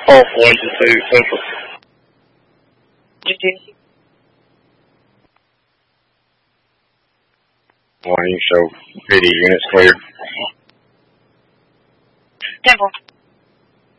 All 1 to 2, Central. Warning, show PD units clear. Temple.